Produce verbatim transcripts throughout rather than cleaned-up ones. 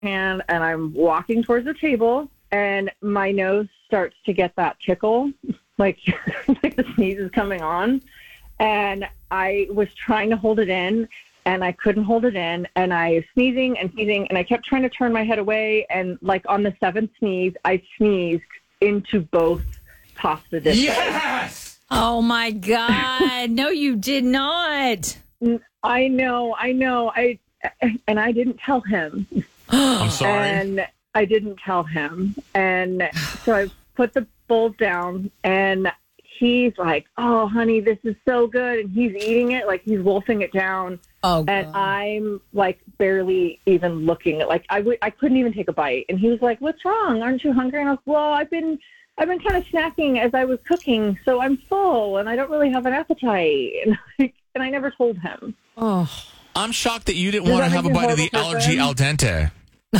hand and I'm walking towards the table and my nose starts to get that tickle, like, like the sneeze is coming on. And I was trying to hold it in and I couldn't hold it in. And I was sneezing and sneezing and I kept trying to turn my head away. And like on the seventh sneeze, I sneezed into both pasta dishes. Yes! Oh, my God. No, you did not. I know, I know. I And I didn't tell him. I'm sorry. And I didn't tell him. And so I put the bowl down and he's like, oh, honey, this is so good. And he's eating it, like he's wolfing it down. Oh, and God. I'm like barely even looking at, like, I w- I couldn't even take a bite. And he was like, what's wrong? Aren't you hungry? And I was, well, I've been, I've been kind of snacking as I was cooking. So I'm full and I don't really have an appetite. And, like, and I never told him. Oh, I'm shocked that you didn't Does want to that have a make you bite of the horrible allergy person? al dente.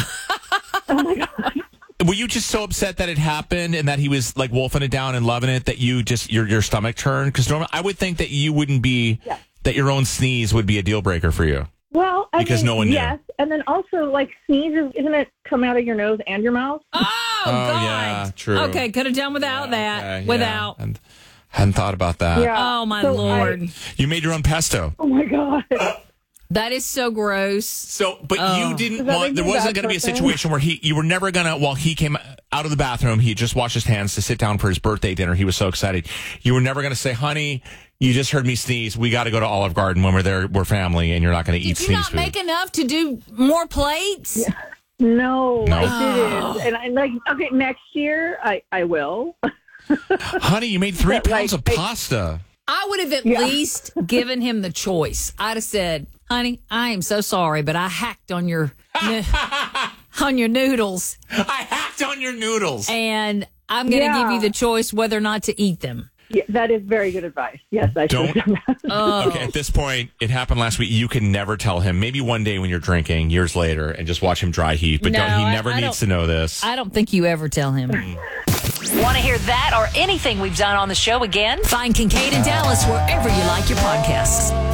Oh my God. Were you just so upset that it happened and that he was like wolfing it down and loving it that you just your your stomach turned? Because normally I would think that you wouldn't be Yeah. that your own sneeze would be a deal breaker for you. Well, I Because mean, no one knew. yes. And then also, like, sneezes, isn't it come out of your nose and your mouth? oh, Oh, God. yeah, true. Okay, could have done without that. Okay, yeah. Without. And hadn't thought about that. Yeah. Oh, my So Lord. I- You made your own pesto. oh, my God. That is so gross. So, but Oh. you didn't Does that want, make there me a wasn't bad going to be a person? situation where he, you were never going to, while he came out of the bathroom, he just washed his hands to sit down for his birthday dinner. He was so excited. You were never going to say, honey, you just heard me sneeze. We got to go to Olive Garden when we're there. We're family and you're not going to eat Did you sneeze not food. make enough to do more plates? No, No. I didn't. And I like, okay, next year I, I will. Honey, you made three But, like, pounds of I- pasta. I would have at Yeah. least given him the choice. I'd have said, honey, I am so sorry, but I hacked on your no- on your noodles, I hacked on your noodles. and I'm going to Yeah. give you the choice whether or not to eat them. Yeah, that is very good advice. Yes, I should have Don't- done that. Oh, Okay, at this point, it happened last week. You can never tell him. Maybe one day when you're drinking, years later, and just watch him dry heat. But No, don't, he I- never I needs don't- to know this. I don't think you ever tell him. Want to hear that or anything we've done on the show again? Find Kincaid and Dallas wherever you like your podcasts.